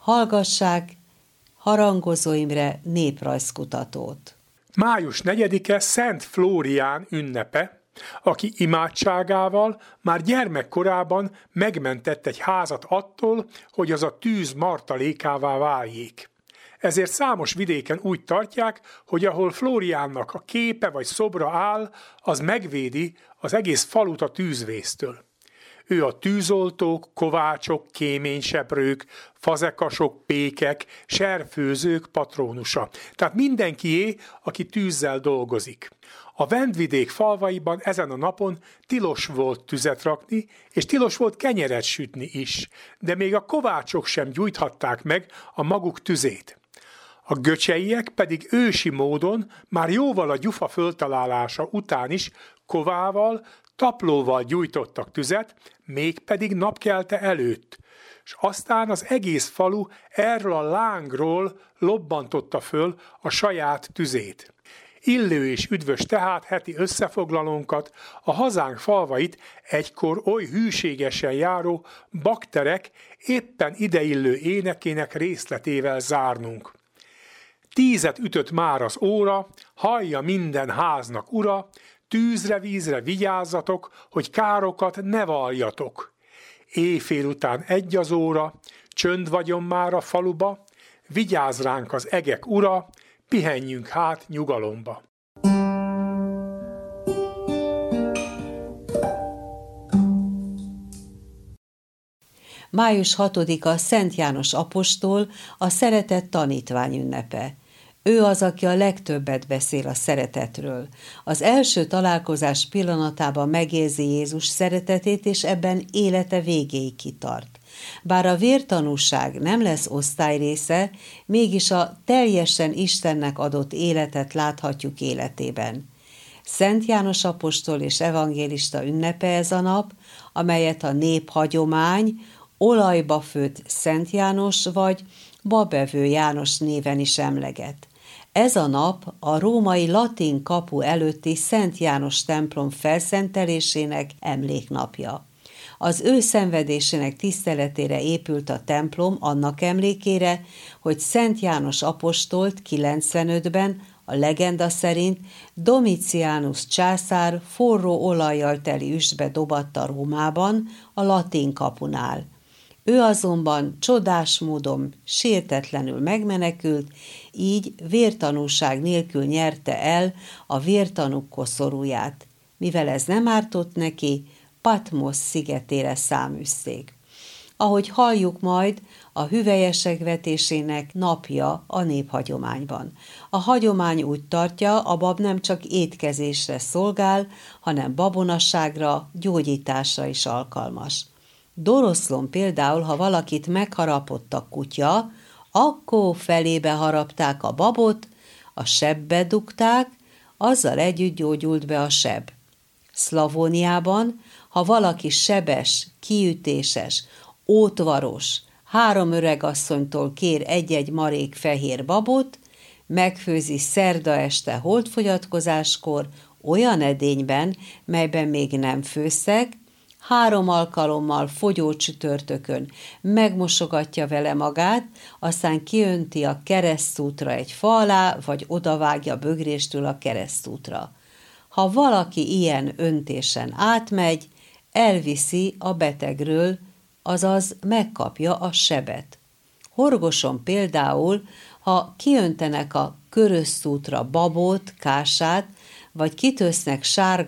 Hallgassák Harangozó Imre néprajzkutatót. Május 4-e Szent Flórián ünnepe, aki imádságával már gyermekkorában megmentett egy házat attól, hogy az a tűz martalékává váljék. Ezért számos vidéken úgy tartják, hogy ahol Flóriánnak a képe vagy szobra áll, az megvédi az egész falut a tűzvésztől. Ő a tűzoltók, kovácsok, kéményseprők, fazekasok, pékek, serfőzők patrónusa. Tehát mindenkié, aki tűzzel dolgozik. A Vendvidék falvaiban ezen a napon tilos volt tüzet rakni, és tilos volt kenyeret sütni is, de még a kovácsok sem gyújthatták meg a maguk tüzét. A göcseiek pedig ősi módon már jóval a gyufa föltalálása után is kovával, taplóval gyújtottak tüzet, mégpedig napkelte előtt, és aztán az egész falu erről a lángról lobbantotta föl a saját tüzét. Illő és üdvös tehát heti összefoglalónkat, a hazánk falvait egykor oly hűségesen járó bakterek éppen ideillő énekének részletével zárnunk. 10 ütött már az óra, hallja minden háznak ura, tűzre, vízre vigyázzatok, hogy károkat ne valljatok. Éjfél után 1 az óra, csönd vagyon már a faluba, vigyáz ránk az egek ura, pihenjünk hát nyugalomba. Május 6-a Szent János apostol, a szeretett tanítvány ünnepe. Ő az, aki a legtöbbet beszél a szeretetről. Az első találkozás pillanatában megérzi Jézus szeretetét, és ebben élete végéig kitart. Bár a vértanúság nem lesz osztályrésze, mégis a teljesen Istennek adott életet láthatjuk életében. Szent János apostol és evangélista ünnepe ez a nap, amelyet a néphagyomány olajba főtt Szent János vagy babevő János néven is emleget. Ez a nap a római latin kapu előtti Szent János templom felszentelésének emléknapja. Az ő szenvedésének tiszteletére épült a templom annak emlékére, hogy Szent János apostolt 95-ben, a legenda szerint Domitianus császár forró olajjal teli üstbe dobatta Rómában, a latin kapunál. Ő azonban csodás módon sértetlenül megmenekült, így vértanúság nélkül nyerte el a vértanúk koszorúját. Mivel ez nem ártott neki, Patmos szigetére száműzték. Ahogy halljuk majd, a hüvelyesek vetésének napja a néphagyományban. A hagyomány úgy tartja, a bab nem csak étkezésre szolgál, hanem babonasságra, gyógyításra is alkalmas. Doroszlón például, ha valakit megharapott a kutya, akkor felébe harapták a babot, a sebbe dugták, azzal együtt gyógyult be a seb. Szlavóniában, ha valaki sebes, kiütéses, ótvaros, 3 öregasszonytól kér egy-egy marék fehér babot, megfőzi szerda este holdfogyatkozáskor olyan edényben, melyben még nem főztek, 3 alkalommal fogyó csütörtökön megmosogatja vele magát, aztán kiönti a keresztútra egy fa alá, vagy odavágja bögréstől a keresztútra. Ha valaki ilyen öntésen átmegy, elviszi a betegről, azaz megkapja a sebet. Horgoson például, ha kiöntenek a köröztútra babot, kását, vagy kitősznek sárga